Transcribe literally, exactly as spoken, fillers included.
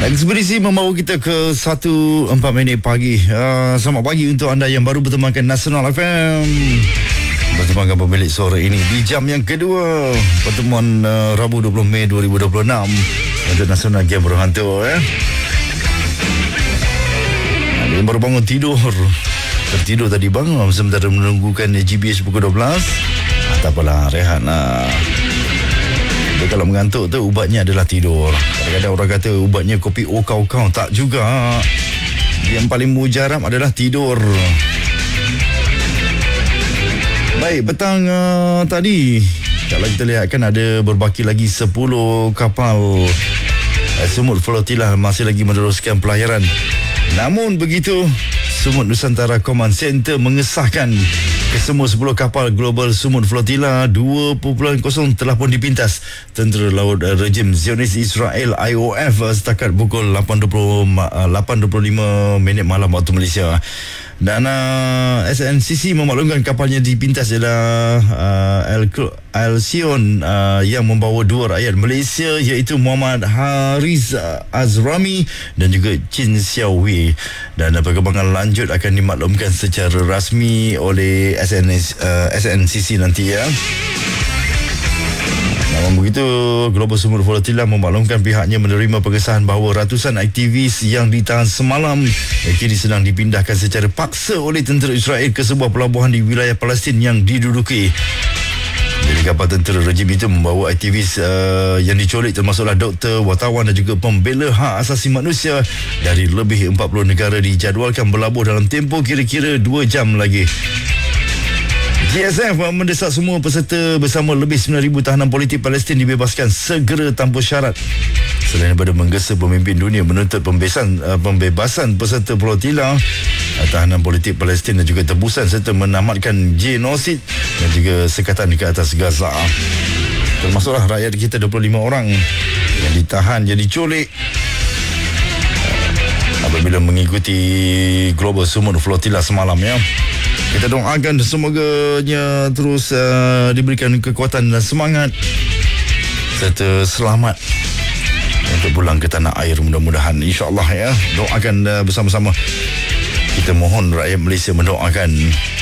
Ekspedisi membawa kita ke satu empat minit pagi. Uh, selamat pagi untuk anda yang baru bertemankan Nasional F M. Bertemankan pemilik suara ini di jam yang kedua pertemuan uh, Rabu dua puluh Mei dua ribu dua puluh enam untuk Nasional Game Berhantu. Eh. Ada yang baru bangun tidur, tertidur tadi bang, sementara menunggukan G B H pukul dua belas. Ah, tak apalah, rehat lah. Dia kalau mengantuk tu ubatnya adalah tidur. Kadang-kadang orang kata ubatnya kopi okau-kau. Tak juga. Yang paling mujarab adalah tidur. Baik, petang uh, tadi kalau kita lihat kan ada berbaki lagi sepuluh kapal uh, Semut Flotilla masih lagi meneruskan pelayaran. Namun begitu, Semut Nusantara Command Center mengesahkan kesemua sepuluh kapal Global Semut Flotilla dua titik kosong telah pun dipintas Tentera Laut Rejim Zionis Israel I O F setakat pukul lapan dua puluh lima minit malam waktu Malaysia. Dan uh, S N C C memaklumkan kapalnya dipintas ialah uh, El Alcyon uh, yang membawa dua rakyat Malaysia iaitu Muhammad Haris Azrami dan juga Chin Xiao Wei. Dan uh, perkembangan lanjut akan dimaklumkan secara rasmi oleh S N, uh, S N C C nanti ya. Namun begitu, Global Semut Flotilla memaklumkan pihaknya menerima pengesahan bahawa ratusan aktivis yang ditahan semalam yang kini sedang dipindahkan secara paksa oleh tentera Israel ke sebuah pelabuhan di wilayah Palestin yang diduduki. Jadi kapal tentera rejim itu membawa aktivis uh, yang diculik termasuklah doktor, wartawan dan juga pembela hak asasi manusia dari lebih empat puluh negara dijadualkan berlabuh dalam tempoh kira-kira dua jam lagi. G S F mendesak semua peserta bersama lebih sembilan ribu tahanan politik Palestin dibebaskan segera tanpa syarat. Selain daripada menggesa pemimpin dunia menuntut pembebasan, uh, pembebasan peserta flotilla, uh, tahanan politik Palestin dan juga tebusan serta menamatkan genosid dan juga sekatan ke atas Gaza. Termasuklah rakyat kita dua puluh lima orang yang ditahan, yang diculik uh, apabila mengikuti Global Semut Flotilla semalam ya. Kita doakan semoganya terus uh, diberikan kekuatan dan semangat serta selamat untuk pulang ke tanah air mudah-mudahan, insya-Allah ya. Doakan uh, bersama-sama. Kita mohon rakyat Malaysia mendoakan